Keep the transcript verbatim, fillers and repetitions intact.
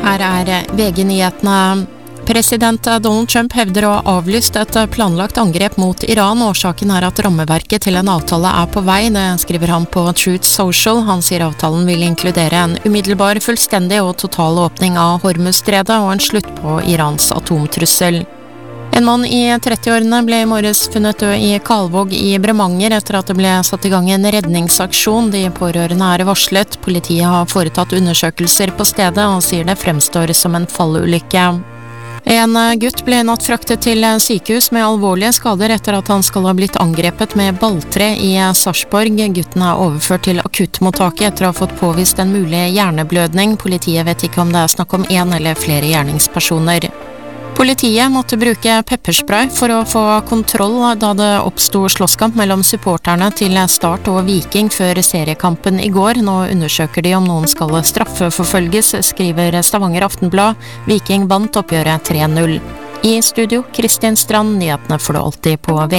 Her er V G-nyhetene. President Donald Trump hevder å ha avlyst et planlagt angrep mot Iran. Årsaken er at rammeverket til en avtale er på vei, det skriver han på Truth Social. Han sier avtalen vil inkludere en umiddelbar, fullstendig og total åpning av Hormuzstredet og en slutt på Irans atomtrussel. En mann i trettiårene ble i morges funnet død i Kalvåg i Bremanger etter at det ble satt i gang en redningsaksjon. De pårørende er varslet. Politiet har foretatt undersøkelser på stedet og sier det fremstår som en fallulykke. En gutt ble natt fraktet til sykehus med alvorlige skader etter at han skal ha blitt angrepet med balltre i Sarpsborg. Gutten er overført til akuttmottaket etter å ha fått påvist en mulig hjerneblødning. Politiet vet ikke om det er snakk om en eller flere gjerningspersoner. Politiet måtte bruke pepperspray for å få kontroll da det oppstod slåsskamp mellom supporterne til Start og Viking før seriekampen i går. Nå undersøker de om noen skal straffeforfølges, skriver Stavanger Aftenblad. Viking vant oppgjøret tre null. I studio, Kristin Strand, nyhetene får du alltid på V G.